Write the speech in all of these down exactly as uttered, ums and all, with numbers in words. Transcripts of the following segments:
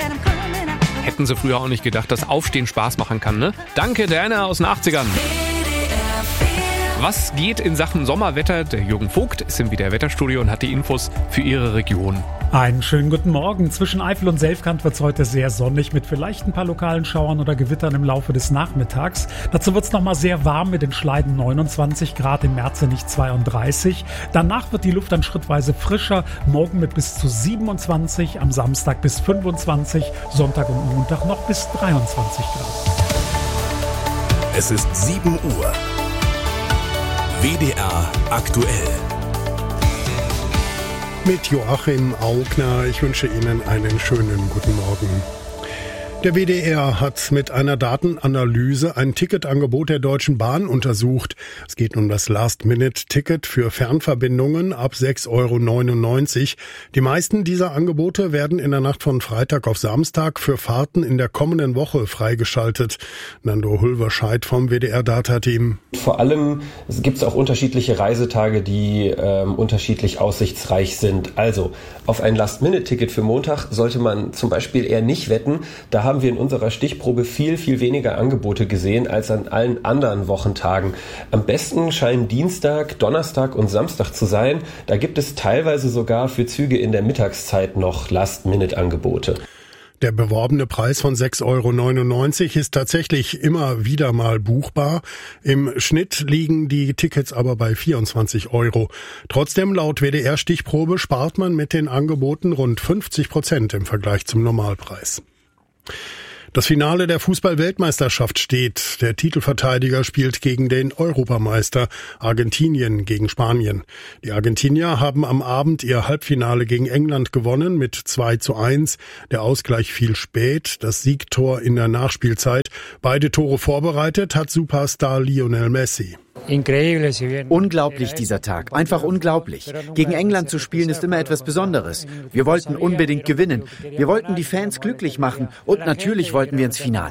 Hätten sie früher auch nicht gedacht, dass Aufstehen Spaß machen kann, ne? Danke, Diana aus den achtzigern. Was geht in Sachen Sommerwetter? Der Jürgen Vogt ist im W D R-Wetterstudio und hat die Infos für Ihre Region. Einen schönen guten Morgen. Zwischen Eifel und Selfkant wird es heute sehr sonnig mit vielleicht ein paar lokalen Schauern oder Gewittern im Laufe des Nachmittags. Dazu wird es nochmal sehr warm mit den Schleiden neunundzwanzig Grad, im Märzenich zweiunddreißig. Danach wird die Luft dann schrittweise frischer, morgen mit bis zu siebenundzwanzig, am Samstag bis fünfundzwanzig, Sonntag und Montag noch bis dreiundzwanzig Grad. Es ist sieben Uhr. W D R aktuell. Mit Joachim Augner. Ich wünsche Ihnen einen schönen guten Morgen. Der W D R hat mit einer Datenanalyse ein Ticketangebot der Deutschen Bahn untersucht. Es geht um das Last-Minute-Ticket für Fernverbindungen ab sechs Euro neunundneunzig. Die meisten dieser Angebote werden in der Nacht von Freitag auf Samstag für Fahrten in der kommenden Woche freigeschaltet. Nando Hulverscheid vom W D R-Data-Team. Vor allem gibt es auch unterschiedliche Reisetage, die ähm, unterschiedlich aussichtsreich sind. Also auf ein Last-Minute-Ticket für Montag sollte man zum Beispiel eher nicht wetten. Da haben wir in unserer Stichprobe viel, viel weniger Angebote gesehen als an allen anderen Wochentagen. Am besten scheinen Dienstag, Donnerstag und Samstag zu sein. Da gibt es teilweise sogar für Züge in der Mittagszeit noch Last-Minute-Angebote. Der beworbene Preis von sechs Euro neunundneunzig ist tatsächlich immer wieder mal buchbar. Im Schnitt liegen die Tickets aber bei vierundzwanzig Euro. Trotzdem, laut W D R-Stichprobe spart man mit den Angeboten rund fünfzig Prozent im Vergleich zum Normalpreis. Das Finale der Fußball-Weltmeisterschaft steht. Der Titelverteidiger spielt gegen den Europameister Argentinien gegen Spanien. Die Argentinier haben am Abend ihr Halbfinale gegen England gewonnen mit zwei zu eins. Der Ausgleich fiel spät, das Siegtor in der Nachspielzeit. Beide Tore vorbereitet hat Superstar Lionel Messi. Unglaublich dieser Tag, einfach unglaublich. Gegen England zu spielen ist immer etwas Besonderes. Wir wollten unbedingt gewinnen. Wir wollten die Fans glücklich machen und natürlich wollten wir ins Finale.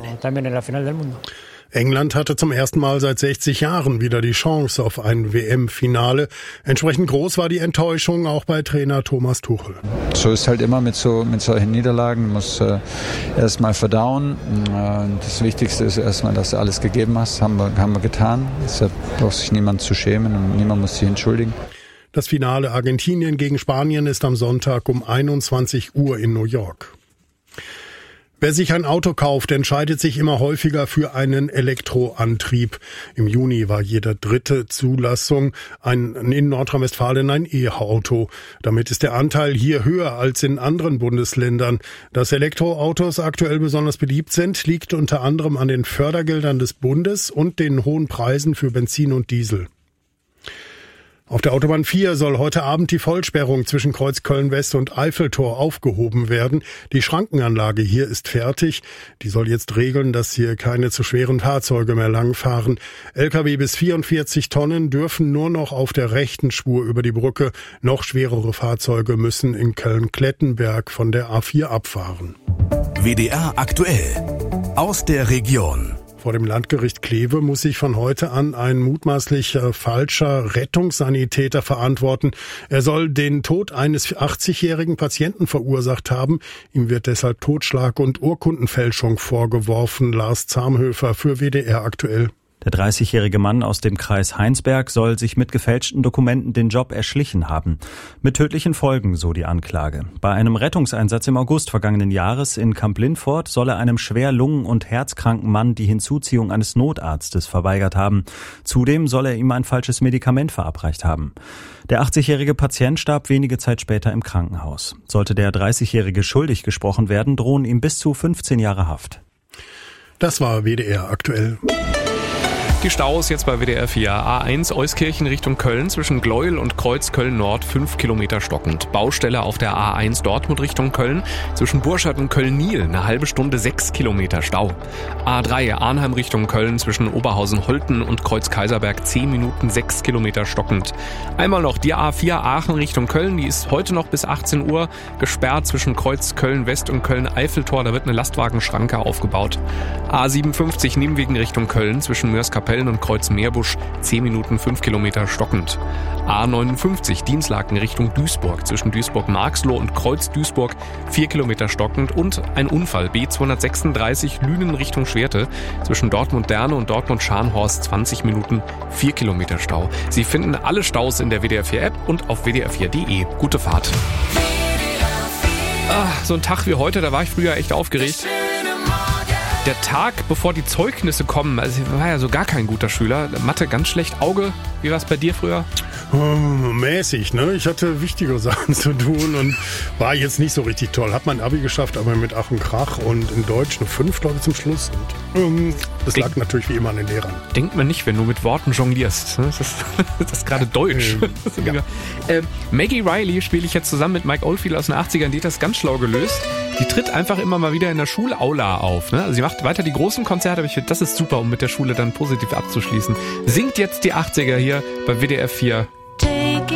England hatte zum ersten Mal seit sechzig Jahren wieder die Chance auf ein W M-Finale. Entsprechend groß war die Enttäuschung auch bei Trainer Thomas Tuchel. So ist halt immer mit so mit solchen Niederlagen, muss äh, erst mal verdauen. Äh, das Wichtigste ist erstmal, dass du alles gegeben hast, haben wir, haben wir getan. Deshalb braucht sich niemand zu schämen und niemand muss sich entschuldigen. Das Finale Argentinien gegen Spanien ist am Sonntag um einundzwanzig Uhr in New York. Wer sich ein Auto kauft, entscheidet sich immer häufiger für einen Elektroantrieb. Im Juni war jede dritte Zulassung ein, in Nordrhein-Westfalen ein E-Auto. Damit ist der Anteil hier höher als in anderen Bundesländern. Dass Elektroautos aktuell besonders beliebt sind, liegt unter anderem an den Fördergeldern des Bundes und den hohen Preisen für Benzin und Diesel. Auf der Autobahn vier soll heute Abend die Vollsperrung zwischen Kreuz Köln-West und Eiffeltor aufgehoben werden. Die Schrankenanlage hier ist fertig. Die soll jetzt regeln, dass hier keine zu schweren Fahrzeuge mehr langfahren. L K W bis vierundvierzig Tonnen dürfen nur noch auf der rechten Spur über die Brücke. Noch schwerere Fahrzeuge müssen in Köln-Klettenberg von der A vier abfahren. W D R aktuell aus der Region. Vor dem Landgericht Kleve muss sich von heute an ein mutmaßlich äh, falscher Rettungssanitäter verantworten. Er soll den Tod eines achtzigjährigen Patienten verursacht haben. Ihm wird deshalb Totschlag und Urkundenfälschung vorgeworfen. Lars Zamhöfer für W D R aktuell. Der dreißigjährige Mann aus dem Kreis Heinsberg soll sich mit gefälschten Dokumenten den Job erschlichen haben. Mit tödlichen Folgen, so die Anklage. Bei einem Rettungseinsatz im August vergangenen Jahres in Kamp-Lindfort soll er einem schwer lungen- und herzkranken Mann die Hinzuziehung eines Notarztes verweigert haben. Zudem soll er ihm ein falsches Medikament verabreicht haben. Der achtzigjährige Patient starb wenige Zeit später im Krankenhaus. Sollte der dreißigjährige schuldig gesprochen werden, drohen ihm bis zu fünfzehn Jahre Haft. Das war W D R aktuell. Die Staus jetzt bei W D R vier. A eins Euskirchen Richtung Köln zwischen Gleuel und Kreuz Köln-Nord fünf Kilometer stockend. Baustelle auf der A eins Dortmund Richtung Köln zwischen Burscheid und Köln-Niel eine halbe Stunde sechs Kilometer Stau. A drei Arnheim Richtung Köln zwischen Oberhausen-Holten und Kreuz-Kaiserberg zehn Minuten sechs Kilometer stockend. Einmal noch die A vier Aachen Richtung Köln, die ist heute noch bis achtzehn Uhr gesperrt zwischen Kreuz Köln-West und Köln-Eiffeltor. Da wird eine Lastwagenschranke aufgebaut. A siebenundfünfzig Nimwegen Richtung Köln zwischen Mörstkap Kapellen und Kreuz Meerbusch zehn Minuten fünf Kilometer stockend. A neunundfünfzig Dienstlaken Richtung Duisburg zwischen Duisburg-Marxloh und Kreuz Duisburg vier Kilometer stockend und ein Unfall B zweihundertsechsunddreißig Lünen Richtung Schwerte zwischen Dortmund-Derne und Dortmund-Scharnhorst zwanzig Minuten vier Kilometer Stau. Sie finden alle Staus in der W D R vier App und auf w d r vier punkt d e. Gute Fahrt. Ah, so ein Tag wie heute, da war ich früher echt aufgeregt. Der Tag, bevor die Zeugnisse kommen, also ich war ja so gar kein guter Schüler. Mathe ganz schlecht, Auge. Wie war es bei dir früher? Oh, mäßig, ne? Ich hatte wichtigere Sachen zu tun und war jetzt nicht so richtig toll. Hab mein Abi geschafft, aber mit Ach und Krach und in Deutsch nur fünf, glaube ich, zum Schluss. Und ähm, das lag Denk, natürlich wie immer an den Lehrern. Denkt man nicht, wenn du mit Worten jonglierst. Das ist, das ist gerade Deutsch. Ähm, ja. äh, Maggie Riley spiele ich jetzt zusammen mit Mike Oldfield aus den achtzigern. Die hat das ganz schlau gelöst. Die tritt einfach immer mal wieder in der Schulaula auf. Ne? Also sie macht weiter die großen Konzerte, aber ich finde, das ist super, um mit der Schule dann positiv abzuschließen. Singt jetzt die achtziger hier bei W D R vier